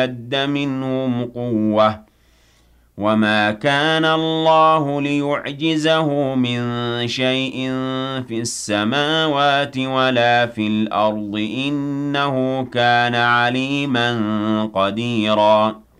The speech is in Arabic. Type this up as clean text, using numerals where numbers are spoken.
اشْتَدَّ مِنْهُمْ قُوَّةً وَمَا كَانَ اللَّهُ لِيُعْجِزَهُ مِن شَيْءٍ فِي السَّمَاوَاتِ وَلَا فِي الْأَرْضِ ۚ إِنَّهُ كَانَ عَلِيمًا قَدِيرًا